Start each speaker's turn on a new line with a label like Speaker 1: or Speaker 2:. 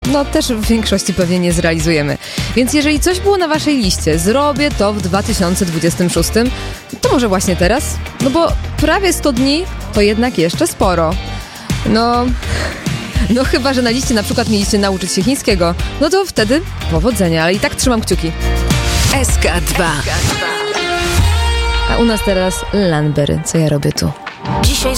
Speaker 1: no też w większości pewnie nie zrealizujemy. Więc jeżeli coś było na waszej liście, zrobię to w 2026, to może właśnie teraz? No bo prawie 100 dni to jednak jeszcze sporo. No chyba, że na liście na przykład mieliście nauczyć się chińskiego, no to wtedy powodzenia, ale i tak trzymam kciuki.
Speaker 2: SK2.
Speaker 1: A u nas teraz Lanberry, co ja robię tu.
Speaker 2: Dzisiaj